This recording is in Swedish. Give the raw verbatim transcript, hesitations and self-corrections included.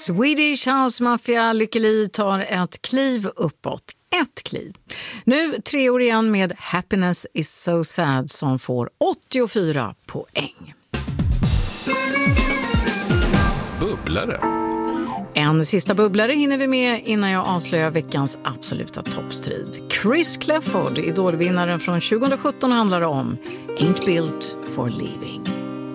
Swedish House Mafia, Lykke Li tar ett kliv uppåt. Ett kliv. Nu tre år igen med Happiness is so sad som får åttiofyra poäng. Bubblare. En sista bubblare hinner vi med innan jag avslöjar veckans absoluta toppstrid. Chris Clafford, idolvinnaren från tjugohundrasjutton, handlar om Ain't Built for Living.